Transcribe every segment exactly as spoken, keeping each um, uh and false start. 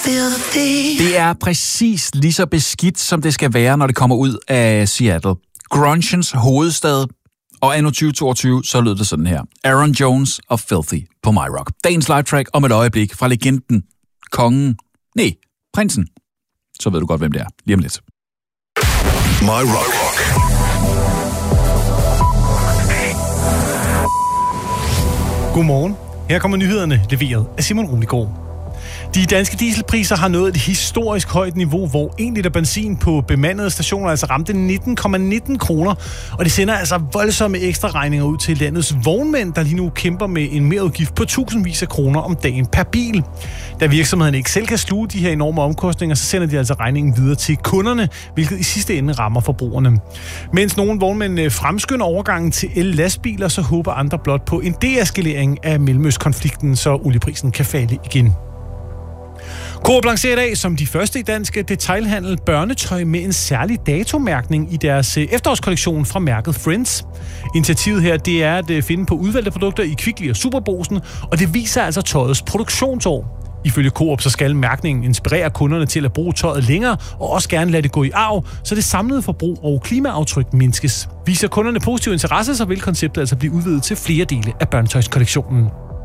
Det er præcis lige så beskidt, som det skal være, når det kommer ud af Seattle. Grungens hovedstad. Og anno tyve toogtyve, så lød det sådan her. Aaron Jones og Filthy på My Rock. Dagens live track om et øjeblik fra legenden, kongen, nej, prinsen. Så ved du godt, hvem det er. Lige om lidt. My Rock. Godmorgen. Her kommer nyhederne leveret af Simon Rumligård. De danske dieselpriser har nået et historisk højt niveau, hvor en liter benzin på bemandede stationer altså ramte nitten komma nitten kroner, og det sender altså voldsomme ekstra regninger ud til landets vognmænd, der lige nu kæmper med en merudgift på tusindvis af kroner om dagen per bil. Da virksomheden ikke selv kan sluge de her enorme omkostninger, så sender de altså regningen videre til kunderne, hvilket i sidste ende rammer forbrugerne. Mens nogle vognmænd fremskynder overgangen til el-lastbiler, så håber andre blot på en deeskalering af Mellemøstkonflikten, så olieprisen kan falde igen. Coop lancerer i dag som de første i dansk detailhandel børnetøj med en særlig datomærkning i deres efterårskollektion fra mærket Friends. Initiativet her, det er at finde på udvalgte produkter i Kvickly og Superbrugsen, og det viser altså tøjets produktionsår. Ifølge Coop så skal mærkningen inspirere kunderne til at bruge tøjet længere, og også gerne lade det gå i arv, så det samlede forbrug og klimaaftryk mindskes. Viser kunderne positiv interesse, så vil konceptet altså blive udvidet til flere dele af børnetøjskollektionen.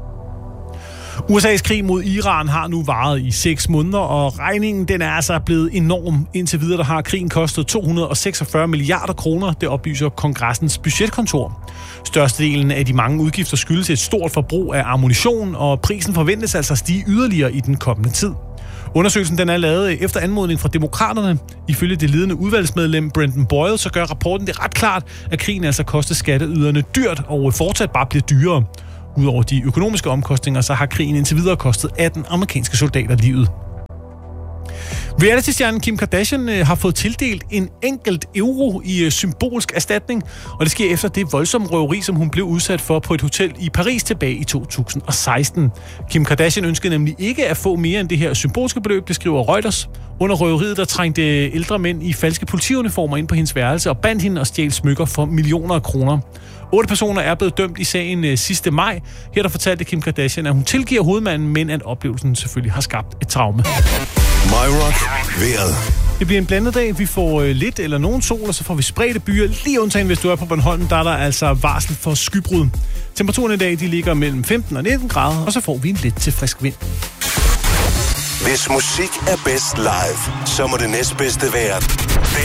U S A's krig mod Iran har nu varet i seks måneder, og regningen den er altså blevet enorm. Indtil videre der har krigen kostet to hundrede og seksogfyrre milliarder kroner, det oplyser kongressens budgetkontor. Størstedelen af de mange udgifter skyldes et stort forbrug af ammunition, og prisen forventes altså at stige yderligere i den kommende tid. Undersøgelsen den er lavet efter anmodning fra demokraterne. Ifølge det ledende udvalgsmedlem Brendan Boyle, så gør rapporten det ret klart, at krigen altså koster skatteyderne dyrt og fortsat bare bliver dyrere. Udover de økonomiske omkostninger, så har krigen indtil videre kostet atten amerikanske soldater livet. Reality-stjernen Kim Kardashian har fået tildelt en enkelt euro i symbolsk erstatning, og det sker efter det voldsomme røveri, som hun blev udsat for på et hotel i Paris tilbage i to tusind og seksten. Kim Kardashian ønskede nemlig ikke at få mere end det her symbolske beløb, det skriver Reuters. Under røveriet der trængte ældre mænd i falske politiuniformer ind på hendes værelse og bandt hende og stjal smykker for millioner af kroner. Otte personer er blevet dømt i sagen sidste maj. Her der fortalte Kim Kardashian, at hun tilgiver hovedmanden, men at oplevelsen selvfølgelig har skabt et traume. My Rock. Vejret. Det bliver en blandet dag. Vi får øh, lidt eller nogen sol, og så får vi spredte byer. Lige undtagen, hvis du er på Bornholm, der er der altså varsel for skybrud. Temperaturen i dag de ligger mellem femten og nitten grader, og så får vi en lidt til frisk vind. Hvis musik er bedst live, så må det næstbedste være